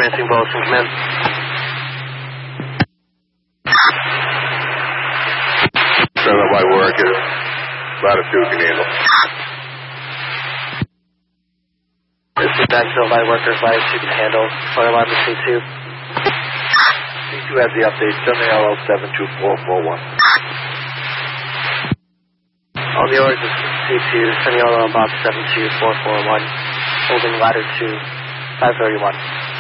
commencing Boston, command. Stand by worker. Latitude can handle. This is backfill by workers, latitude can handle. Fire line to C2. C2 has the update, 7LL72441. On the orders of C2, sending all on Bob 72441, holding ladder 2, 531.